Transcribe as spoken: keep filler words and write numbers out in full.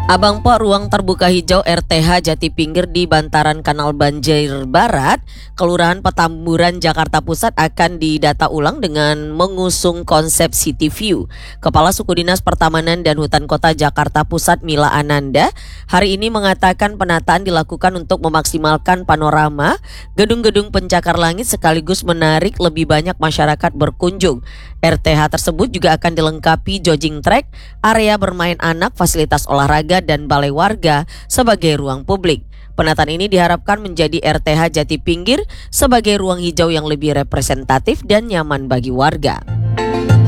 Abang Po Ruang Terbuka Hijau R T H Jati Pinggir di bantaran Kanal Banjir Barat, Kelurahan Petamburan, Jakarta Pusat akan didata ulang dengan mengusung konsep City View. Kepala Suku Dinas Pertamanan dan Hutan Kota Jakarta Pusat Mila Ananda hari ini mengatakan penataan dilakukan untuk memaksimalkan panorama gedung-gedung pencakar langit sekaligus menarik lebih banyak masyarakat berkunjung. R T H tersebut juga akan dilengkapi jogging track, area bermain anak, fasilitas olahraga, dan balai warga sebagai ruang publik. Penataan ini diharapkan menjadi R T H Jati Pinggir sebagai ruang hijau yang lebih representatif dan nyaman bagi warga.